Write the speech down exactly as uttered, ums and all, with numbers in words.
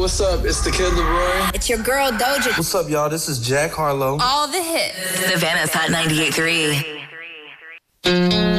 what's up? It's the Kid Leroy. It's your girl Doja. What's up, y'all? This is Jack Harlow. All the hits. Savannah's Hot ninety-eight point three.